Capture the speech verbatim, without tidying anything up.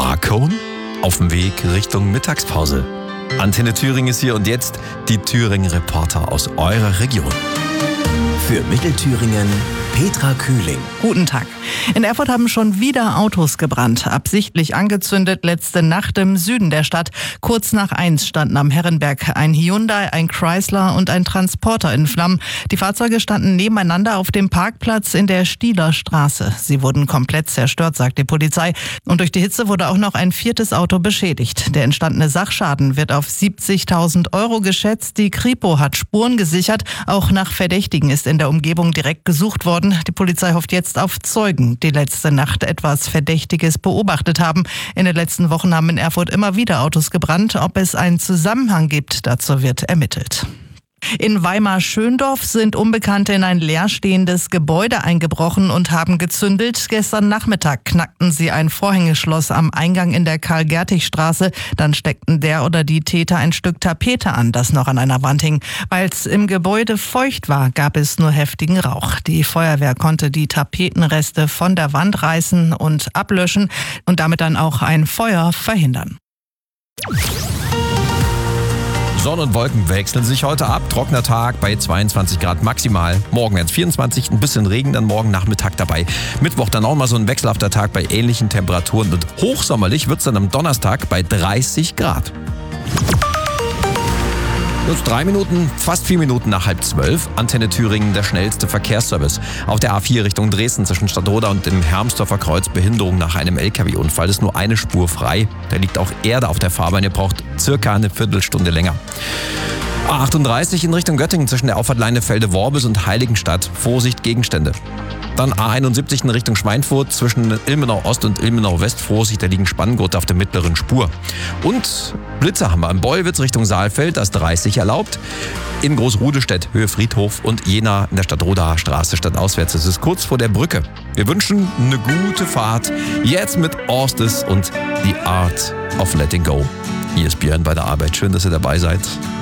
Markon? Auf dem Weg Richtung Mittagspause. Antenne Thüringen ist hier und jetzt die Thüringen-Reporter aus eurer Region. Für Mittelthüringen Petra Kühling. Guten Tag. In Erfurt haben schon wieder Autos gebrannt. Absichtlich angezündet letzte Nacht im Süden der Stadt. Kurz nach eins standen am Herrenberg ein Hyundai, ein Chrysler und ein Transporter in Flammen. Die Fahrzeuge standen nebeneinander auf dem Parkplatz in der Stieler Straße. Sie wurden komplett zerstört, sagt die Polizei. Und durch die Hitze wurde auch noch ein viertes Auto beschädigt. Der entstandene Sachschaden wird auf siebzigtausend Euro geschätzt. Die Kripo hat Spuren gesichert. Auch nach Verdächtigen ist in der Umgebung direkt gesucht worden. Die Polizei hofft jetzt auf Zeugen, die letzte Nacht etwas Verdächtiges beobachtet haben. In den letzten Wochen haben in Erfurt immer wieder Autos gebrannt. Ob es einen Zusammenhang gibt, dazu wird ermittelt. In Weimar-Schöndorf sind Unbekannte in ein leerstehendes Gebäude eingebrochen und haben gezündelt. Gestern Nachmittag knackten sie ein Vorhängeschloss am Eingang in der Karl-Gertig-Straße. Dann steckten der oder die Täter ein Stück Tapete an, das noch an einer Wand hing. Weil es im Gebäude feucht war, gab es nur heftigen Rauch. Die Feuerwehr konnte die Tapetenreste von der Wand reißen und ablöschen und damit dann auch ein Feuer verhindern. Sonne und Wolken wechseln sich heute ab. Trockener Tag bei zweiundzwanzig Grad maximal. Morgen werden es vierundzwanzig, ein bisschen Regen dann morgen Nachmittag dabei. Mittwoch dann auch mal so ein wechselhafter Tag bei ähnlichen Temperaturen. Und hochsommerlich wird es dann am Donnerstag bei dreißig Grad. Jetzt drei Minuten, fast vier Minuten nach halb zwölf. Antenne Thüringen, der schnellste Verkehrsservice. Auf der A vier Richtung Dresden zwischen Stadtroda und dem Hermsdorfer Kreuz Behinderung nach einem L K W-Unfall. Ist nur eine Spur frei. Da liegt auch Erde auf der Fahrbahn. Ihr braucht circa eine Viertelstunde länger. A achtunddreißig in Richtung Göttingen zwischen der Auffahrt Leinefelde-Worbis und Heiligenstadt. Vorsicht, Gegenstände. Dann A einundsiebzig in Richtung Schweinfurt zwischen Ilmenau Ost und Ilmenau West. Vorsicht, da liegen Spanngurte auf der mittleren Spur. Und Blitzer haben wir am Bollwitz Richtung Saalfeld, da ist dreißig erlaubt. In Großrudestädt, Höhe Friedhof und Jena in der Stadtrodaer Straße stadtauswärts. Es ist kurz vor der Brücke. Wir wünschen eine gute Fahrt. Jetzt mit Orstes und The Art of Letting Go. Hier ist Björn bei der Arbeit. Schön, dass ihr dabei seid.